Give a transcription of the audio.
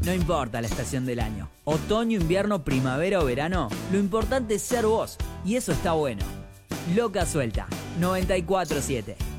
No importa la estación del año, otoño, invierno, primavera o verano, lo importante es ser vos, y eso está bueno. Loca Suelta, 94.7.